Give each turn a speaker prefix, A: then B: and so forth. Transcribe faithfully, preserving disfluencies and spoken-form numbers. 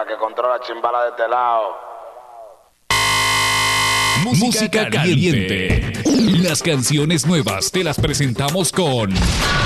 A: la que controla Chimbala de este lado.
B: Música caliente. Las canciones nuevas te las presentamos con